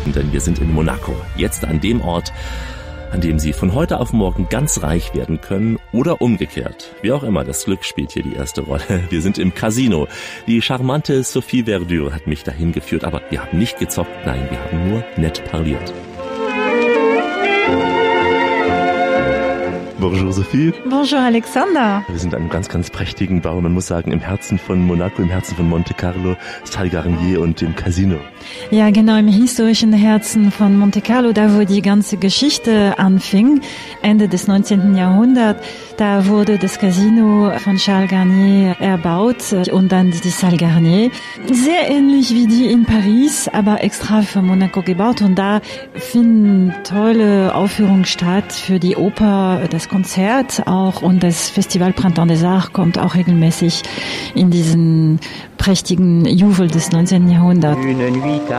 werden, denn wir sind in Monaco. Jetzt an dem Ort, an dem Sie von heute auf morgen ganz reich werden können oder umgekehrt. Wie auch immer, das Glück spielt hier die erste Rolle. Wir sind im Casino. Die charmante Sophie Verdure hat mich dahin geführt, aber wir haben nicht gezockt, nein, wir haben nur nett parliert. Bonjour Sophie. Bonjour Alexander. Wir sind an einem ganz, ganz prächtigen Bau. Man muss sagen, im Herzen von Monaco, im Herzen von Monte Carlo, Salle Garnier und dem Casino. Ja, genau, im historischen Herzen von Monte Carlo, da wo die ganze Geschichte anfing, Ende des 19. Jahrhunderts. Da wurde das Casino von Charles Garnier erbaut und dann die Salle Garnier. Sehr ähnlich wie die in Paris, aber extra für Monaco gebaut. Und da finden tolle Aufführungen statt für die Oper, das Konzert auch, und das Festival Printemps des Arts kommt auch regelmäßig in diesen prächtigen Juwel des 19. Jahrhunderts. Une nuit